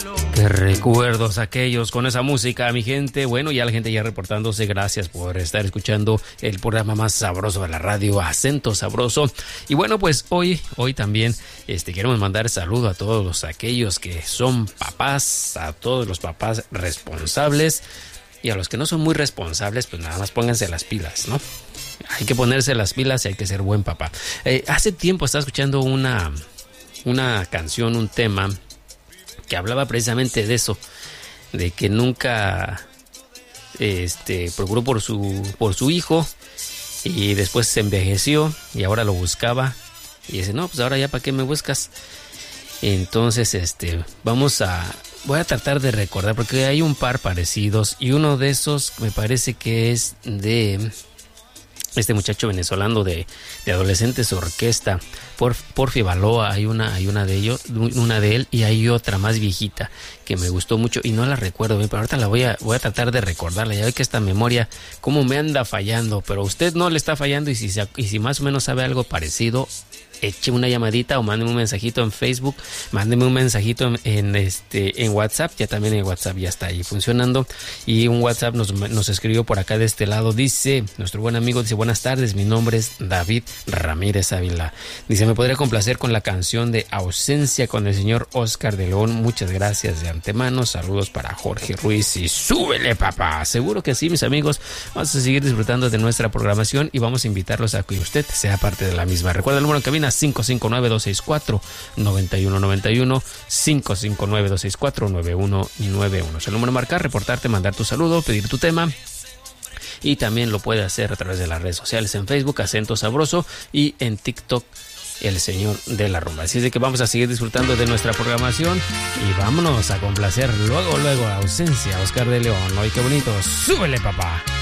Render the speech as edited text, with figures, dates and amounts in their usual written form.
Qué recuerdos aquellos con esa música, mi gente. Bueno, ya la gente ya reportándose. Gracias por estar escuchando el programa más sabroso de la radio, Acento Sabroso. Y bueno, pues hoy también queremos mandar saludo a todos aquellos que son papás, a todos los papás responsables y a los que no son muy responsables, pues nada más pónganse las pilas, ¿no? Hay que ponerse las pilas y hay que ser buen papá. Hace tiempo estaba escuchando una canción, un tema que hablaba precisamente de eso, de que nunca procuró por su hijo y después se envejeció y ahora lo buscaba y dice, no, pues ahora ya para qué me buscas. Entonces voy a tratar de recordar porque hay un par parecidos y uno de esos me parece que es de este muchacho venezolano de Adolescentes Orquesta, Porfi Baloa. Hay una de él y hay otra más viejita que me gustó mucho y no la recuerdo bien, pero ahorita la voy a tratar de recordarla. Ya ve que esta memoria cómo me anda fallando, pero a usted no le está fallando y si más o menos sabe algo parecido, eche una llamadita o mándeme un mensajito en Facebook, mándeme un mensajito en WhatsApp. Ya también en WhatsApp ya está ahí funcionando. Y un WhatsApp nos escribió por acá de este lado. Dice, nuestro buen amigo, dice, buenas tardes, mi nombre es David Ramírez Ávila. Dice, me podría complacer con la canción de Ausencia con el señor Oscar de León. Muchas gracias de antemano. Saludos para Jorge Ruiz y súbele, papá. Seguro que sí, mis amigos. Vamos a seguir disfrutando de nuestra programación y vamos a invitarlos a que usted sea parte de la misma. Recuerda el número en cabina 559-264-9191, 559-264-9191. Es el número a marcar, reportarte, mandar tu saludo, pedir tu tema. Y también lo puede hacer a través de las redes sociales, en Facebook, Acento Sabroso, y en TikTok, El Señor de la Rumba. Así es de que vamos a seguir disfrutando de nuestra programación y vámonos a complacer luego Ausencia, Oscar de León. ¡Ay, qué bonito! ¡Súbele, papá!